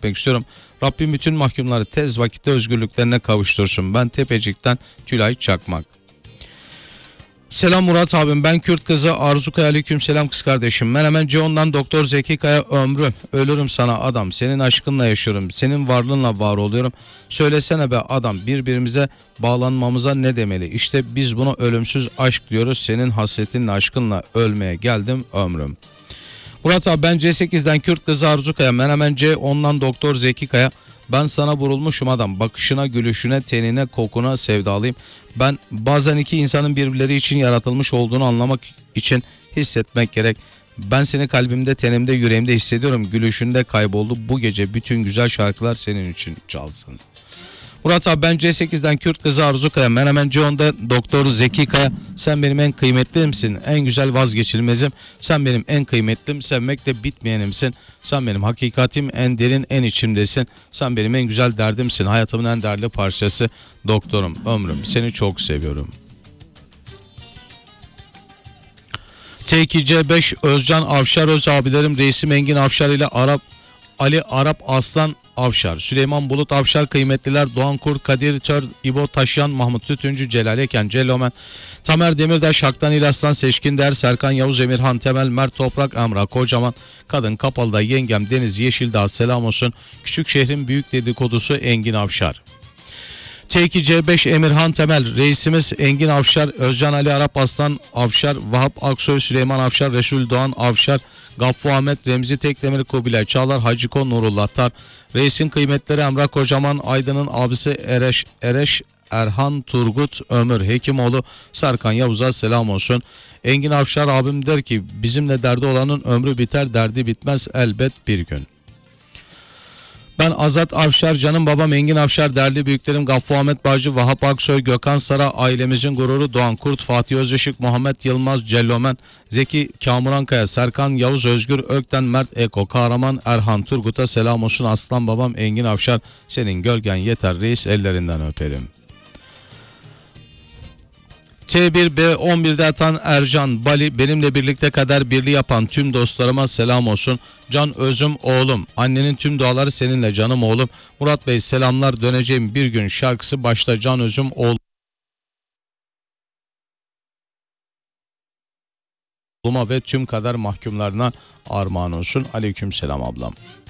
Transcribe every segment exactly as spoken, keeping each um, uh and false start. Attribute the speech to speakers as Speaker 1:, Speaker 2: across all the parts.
Speaker 1: etmek istiyorum. Rabbim bütün mahkumları tez vakitte özgürlüklerine kavuştursun. Ben Tepecik'ten Tülay Çakmak. Selam Murat abim, ben Kürt kızı Arzu Kaya, aleyküm selam kız kardeşim. Menemen Ceon'dan Doktor Zeki Kaya, ömrüm ölürüm sana adam, senin aşkınla yaşıyorum, senin varlığınla var oluyorum. Söylesene be adam, birbirimize bağlanmamıza ne demeli? İşte biz buna ölümsüz aşk diyoruz, senin hasretinle aşkınla ölmeye geldim ömrüm. Murat abi, ben C sekizden Kürt kızı Arzu Kaya, Menemen C ondan Doktor Zeki Kaya. Ben sana vurulmuşum adam, bakışına, gülüşüne, tenine, kokuna sevdalıyım. Ben bazen iki insanın birbirleri için yaratılmış olduğunu anlamak için hissetmek gerek. Ben seni kalbimde, tenimde, yüreğimde hissediyorum. Gülüşünde kayboldu. Bu gece bütün güzel şarkılar senin için çalsın. Murat abi, ben C sekizden Kürt kızı Arzu Kaya, Menemen C onda Doktor Zeki Kaya. Sen benim en kıymetlimsin, en güzel vazgeçilmezim. Sen benim en kıymetlim, sevmekle bitmeyenimsin. Sen benim hakikatim, en derin, en içimdesin. Sen benim en güzel derdimsin, hayatımın en değerli parçası. Doktorum, ömrüm, seni çok seviyorum. T iki C beş Özcan Avşar, öz abilerim, reisim Engin Avşar ile Arap Ali Arap Aslan Avşar, Süleyman Bulut Avşar, kıymetliler Doğan Kurt, Kadir Tör, İbo Taşyan, Mahmut Tütüncü, Celal Eken, Celomen, Tamer Demirdaş, Haktan İlaslan, Seçkin Der, Serkan Yavuz, Emirhan Temel, Mert Toprak, Emrah Kocaman, Kadın Kapalı'da yengem Deniz Yeşildağ selam olsun. Küçük şehrin büyük dedikodusu Engin Avşar. T iki C beş Emirhan Temel, reisimiz Engin Avşar, Özcan Ali Arap Aslan Avşar, Vahap Aksoy, Süleyman Avşar, Resul Doğan Avşar, Gaffu Ahmet, Remzi Tekdemir, Kubilay Çağlar, Haciko Nurullah Tar, reisin kıymetleri Emrah Kocaman, Aydın'ın abisi Ereş, Ereş Erhan Turgut Ömür Hekimoğlu, Serkan Yavuz'a selam olsun. Engin Avşar abim der ki, bizimle derdi olanın ömrü biter, derdi bitmez elbet bir gün. Ben Azat Avşar, canım babam Engin Avşar, değerli büyüklerim Gaffu Ahmet Bağcı, Vahap Aksoy, Gökhan Sara, ailemizin gururu Doğan Kurt, Fatih Özışık, Muhammed Yılmaz, Cellomen, Zeki Kamuran Kaya, Serkan Yavuz Özgür, Ökten Mert Eko, Kahraman Erhan Turgut'a selam olsun. Aslan babam Engin Avşar, senin gölgen yeter reis, ellerinden öperim. T bir B on birde atan Ercan Bali, benimle birlikte kader birliği yapan tüm dostlarıma selam olsun. Can özüm oğlum, annenin tüm duaları seninle canım oğlum. Murat Bey selamlar, döneceğim bir gün şarkısı başta can özüm oğluma ve tüm kader mahkumlarına armağan olsun. Aleyküm selam ablam.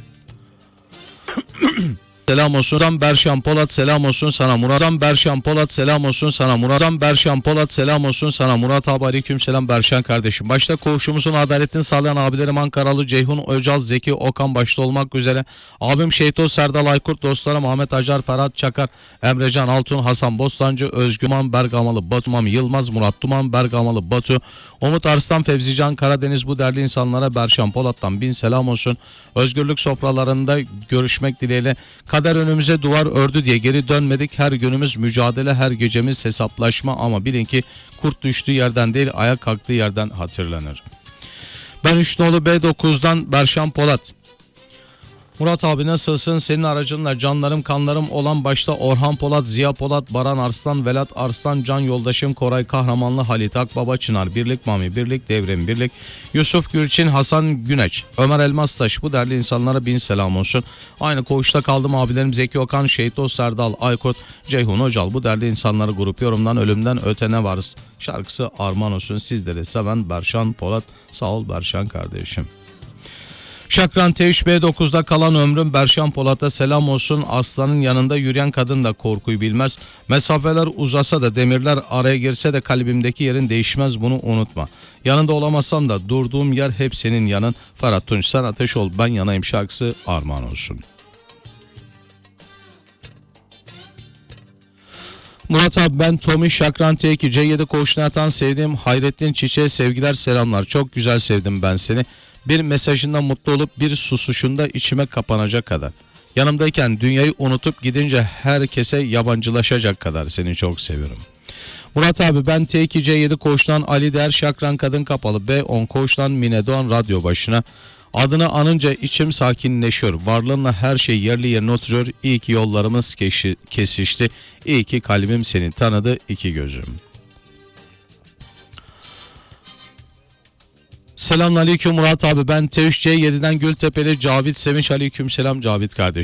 Speaker 1: Selam olsun Berşan Polat, selam olsun sana Murat'tan Berşan Polat, selam olsun sana Murat'tan Berşan Polat, selam olsun sana Murat abi, aleyküm selam Berşan kardeşim. Başta koğuşumuzun adaletini sağlayan abilerim Ankaralı Ceyhun Öcal, Zeki Okan başta olmak üzere abim Şeyto Serdal Aykurt, dostlarım Ahmet Acar, Ferhat Çakar, Emrecan Altun, Hasan Bostancı, Özgüman Bergamalı, Batuman Yılmaz, Murat Duman Bergamalı, Batu, Umut Arslan, Fevzican Karadeniz, bu değerli insanlara Berşan Polat'tan bin selam olsun. Özgürlük sofralarında görüşmek dileğiyle. Kader önümüze duvar ördü diye geri dönmedik. Her günümüz mücadele, her gecemiz hesaplaşma, ama bilin ki kurt düştüğü yerden değil, ayak kalktığı yerden hatırlanır. Ben Üçnoğlu B dokuzdan Berşan Polat. Murat abi nasılsın? Senin aracınla canlarım kanlarım olan başta Orhan Polat, Ziya Polat, Baran Arslan, Velat Arslan, can yoldaşım Koray Kahramanlı, Halit Akbaba, Çınar Birlik, Mami Birlik, Devrim Birlik, Yusuf Gülçin, Hasan Güneş, Ömer Elmastaş, bu değerli insanlara bin selam olsun. Aynı koğuşta kaldım abilerim Zeki Okan, Şehito Serdal Aykut, Ceyhun Hocal, bu değerli insanları grup yorumdan ölümden ötene varız şarkısı armağan olsun. Sizleri seven Berşan Polat, sağ ol Berşan kardeşim. Şakran T üç B dokuzda kalan ömrüm Berşan Polat'a selam olsun. Aslanın yanında yürüyen kadın da korkuyu bilmez. Mesafeler uzasa da, demirler araya girse de kalbimdeki yerin değişmez, bunu unutma. Yanında olamazsam da durduğum yer hep senin yanın. Ferhat Tunç, sen ateş ol ben yanayım şarkısı armağan olsun. Murat abi, ben Tommy Şakran T iki C yedi koğuşuna yatan sevdiğim Hayrettin Çiçek'e sevgiler selamlar. Çok güzel sevdim ben seni. Bir mesajından mutlu olup bir susuşunda içime kapanacak kadar. Yanımdayken dünyayı unutup gidince herkese yabancılaşacak kadar seni çok seviyorum. Murat abi, ben T iki C yedi koğuştan Ali Der Şakran Kadın Kapalı, B on koğuştan Mine Doğan radyo başına. Adını anınca içim sakinleşiyor. Varlığınla her şey yerli yerine oturuyor. İyi ki yollarımız kesişti. İyi ki kalbim seni tanıdı, iki gözüm. Selamünaleyküm Murat abi, ben T üç C yediden Gültepe'li Cavit Sevinç, aleyküm selam Cavit kardeşim.